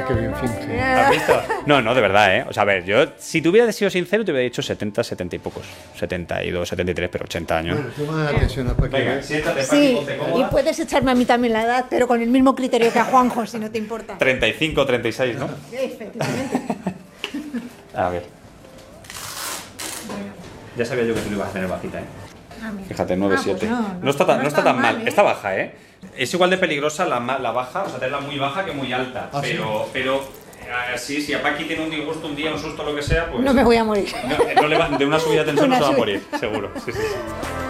qué bien finge. ¿Has visto? No, no, de verdad, ¿eh? O sea, a ver, yo, si te hubiera sido sincero, te hubiera dicho 70, 70 y pocos. 72, 73, pero 80 años. Bueno, toma la atención para que Venga, veas. siéntate, Paqui, Sí, ponte y cómoda. puedes echarme a mí también la edad, pero con el mismo criterio que a Juanjo, si no te importa. 35, 36, ¿no? Efectivamente. A ver. Ya sabía yo que tú lo ibas a tener bajita, ¿eh? Ah, mira. Fíjate, 9, Ah, 7. pues no está tan mal. ¿eh? Está baja, ¿eh? Es igual de peligrosa la baja, o sea, tenerla muy baja que muy alta. ¿Ah, sí? Pero sí, si a Paqui tiene un disgusto un día, un susto, lo que sea, pues... No me voy a morir. no le va- de una subida de tensión no Una se va a subida. morir, seguro. Sí, sí, sí.